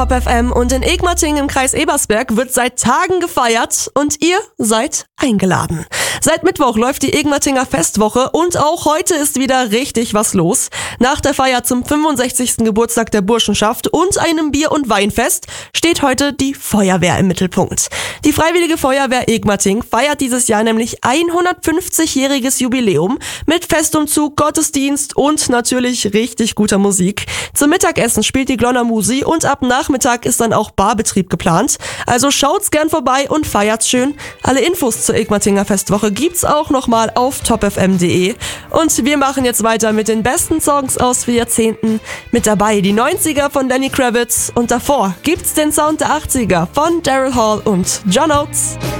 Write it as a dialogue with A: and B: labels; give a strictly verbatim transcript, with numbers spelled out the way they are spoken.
A: Top F M und in Egmating im Kreis Ebersberg wird seit Tagen gefeiert und ihr seid eingeladen. Seit Mittwoch läuft die Egmatinger Festwoche und auch heute ist wieder richtig was los. Nach der Feier zum fünfundsechzigsten Geburtstag der Burschenschaft und einem Bier- und Weinfest steht heute die Feuerwehr im Mittelpunkt. Die Freiwillige Feuerwehr Egmating feiert dieses Jahr nämlich hundertfünfzigjähriges Jubiläum mit Festumzug, Gottesdienst und natürlich richtig guter Musik. Zum Mittagessen spielt die Glonner Musi und ab Nachmittag ist dann auch Barbetrieb geplant. Also schaut's gern vorbei und feiert's schön. Alle Infos zur Egmatinger Festwoche gibt's auch nochmal auf top f m punkt d e. Und wir machen jetzt weiter mit den besten Songs aus vier Jahrzehnten. Mit dabei die neunziger von Lenny Kravitz und davor gibt's den Sound der achtziger von Daryl Hall und John Oates.